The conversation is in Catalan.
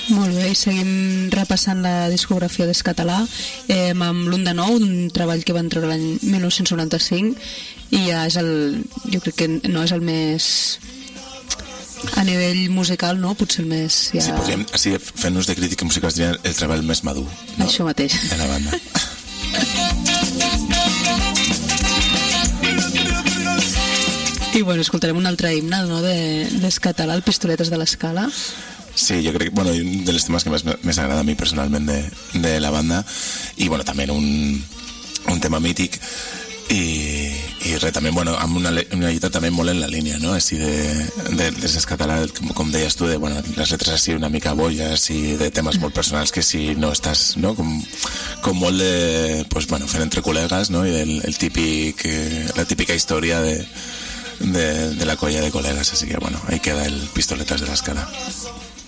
Molt bé, i seguim repassant la discografia d'Escatalà amb l'Un de Nou, un treball que van treure l'any 1995, i ja és jo crec que no és el més a nivell musical, no? Potser el més ja... Sí, podríem, així fent-nos de crítica musical, seria el treball més madur, no? Això mateix de la banda. I bueno, escoltarem un altre himne, no? d'Escatalà, el Pistoletes de l'Escala. Sí, jo crec que un dels temes que més agrada a mi personalment de la banda, i bueno, també un tema mític, i res, també amb una lletra també molt en la línia, no? Així de Escatalà, com deies tu, les lletres així una mica bolles i de temes molt personals que si no estàs, no? Com molt de, pues bueno, fent entre col·legues, no? I la típica història de la colla de col·legues, així que bueno, ahí queda el Pistoletes de l'Escala.